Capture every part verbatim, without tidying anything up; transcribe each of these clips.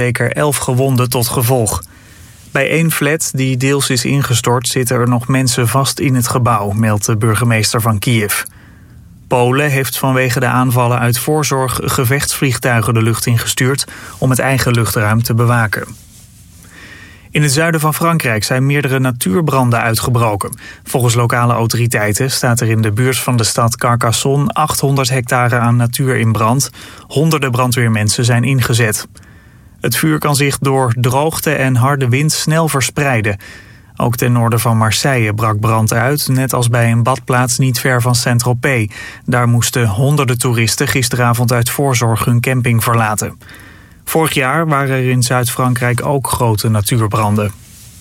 zeker elf gewonden tot gevolg. Bij één flat die deels is ingestort zitten er nog mensen vast in het gebouw, meldt de burgemeester van Kiev. Polen heeft vanwege de aanvallen uit voorzorg gevechtsvliegtuigen de lucht ingestuurd om het eigen luchtruim te bewaken. In het zuiden van Frankrijk zijn meerdere natuurbranden uitgebroken. Volgens lokale autoriteiten staat er in de buurt van de stad Carcassonne achthonderd hectare aan natuur in brand. Honderden brandweermensen zijn ingezet. Het vuur kan zich door droogte en harde wind snel verspreiden. Ook ten noorden van Marseille brak brand uit, net als bij een badplaats niet ver van Saint-Tropez. Daar moesten honderden toeristen gisteravond uit voorzorg hun camping verlaten. Vorig jaar waren er in Zuid-Frankrijk ook grote natuurbranden.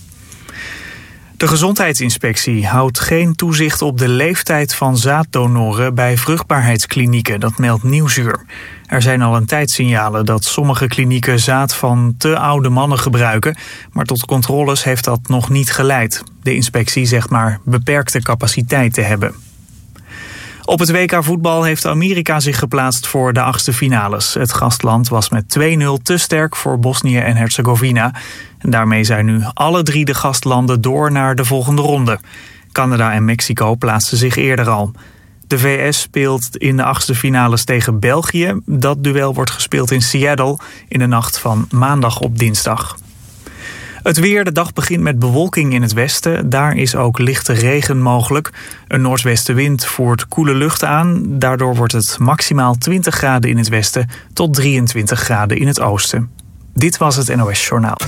De Gezondheidsinspectie houdt geen toezicht op de leeftijd van zaaddonoren bij vruchtbaarheidsklinieken, dat meldt Nieuwsuur. Er zijn al een tijd signalen dat sommige klinieken zaad van te oude mannen gebruiken, maar tot controles heeft dat nog niet geleid. De inspectie zegt maar beperkte capaciteit te hebben. Op het W K voetbal heeft Amerika zich geplaatst voor de achtste finales. Het gastland was met twee nul te sterk voor Bosnië en Herzegovina. En daarmee zijn nu alle drie de gastlanden door naar de volgende ronde. Canada en Mexico plaatsten zich eerder al. De V S speelt in de achtste finales tegen België. Dat duel wordt gespeeld in Seattle in de nacht van maandag op dinsdag. Het weer, de dag begint met bewolking in het westen. Daar is ook lichte regen mogelijk. Een noordwestenwind voert koele lucht aan. Daardoor wordt het maximaal twintig graden in het westen tot drieëntwintig graden in het oosten. Dit was het N O S Journaal.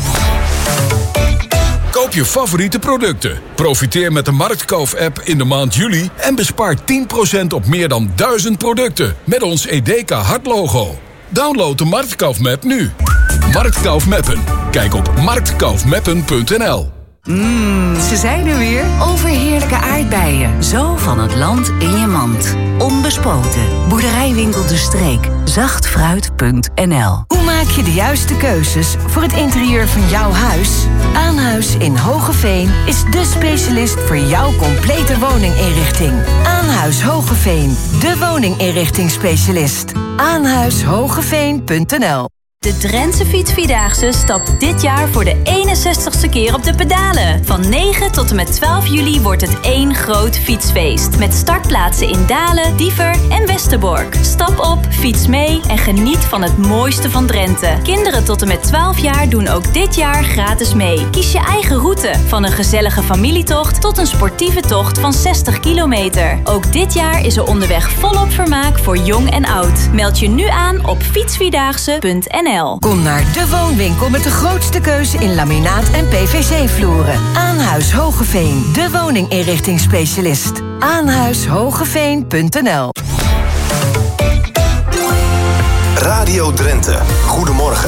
Koop je favoriete producten. Profiteer met de Marktkoop-app in de maand juli en bespaar tien procent op meer dan duizend producten met ons Edeka hartlogo. Download de Marktkoop-map nu. Marktkoop-mappen. Kijk op marktkoopmappen punt n l. Mmm, ze zijn er weer. Overheerlijke aardbeien. Zo van het land in je mand. Onbespoten. Boerderijwinkel De Streek. Zachtfruit punt n l. Hoe maak je de juiste keuzes voor het interieur van jouw huis? Aanhuis in Hoogeveen is de specialist voor jouw complete woninginrichting. Aanhuis Hoogeveen. De woninginrichtingsspecialist. aanhuis hogeveen punt n l. De Drentse Fietsvierdaagse stapt dit jaar voor de eenenzestigste keer op de pedalen. Van negen tot en met twaalf juli wordt het één groot fietsfeest. Met startplaatsen in Dalen, Diever en Westerbork. Stap op, fiets mee en geniet van het mooiste van Drenthe. Kinderen tot en met twaalf jaar doen ook dit jaar gratis mee. Kies je eigen route, van een gezellige familietocht tot een sportieve tocht van zestig kilometer. Ook dit jaar is er onderweg volop vermaak voor jong en oud. Meld je nu aan op fietsvierdaagse punt n l. Kom naar de woonwinkel met de grootste keuze in laminaat en P V C-vloeren. Aanhuis Hoogeveen, de woninginrichtingsspecialist. aanhuis hogeveen punt n l. Radio Drenthe. Goedemorgen.